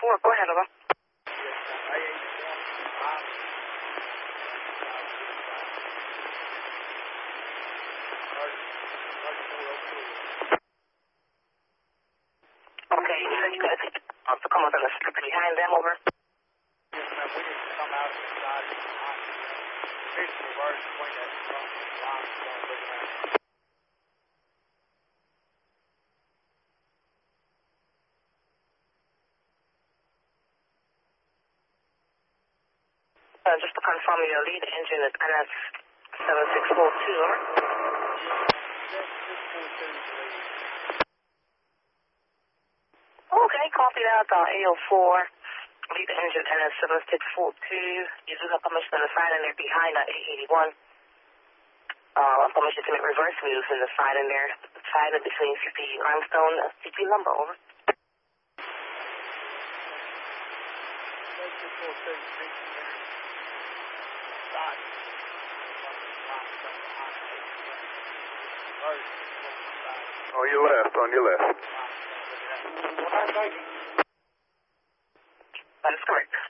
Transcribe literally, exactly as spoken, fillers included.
four. Go ahead, over. Okay, you said you guys also come up on the strip behind them, over. Yes, ma'am. We didn't come out of the side of the line. Fish reverse between that front line going looking at it. Uh, just to confirm, your lead engine is N S seven six four two, over. Okay, copy that, uh, A O four. Lead engine N S seven six four two. You do have permission on the side in there behind uh, eight eighty-one. Uh, permission to make reverse moves in the side in there. Side in between C P Limestone, uh, C P Lumber, over. On your left, on your left. That is correct.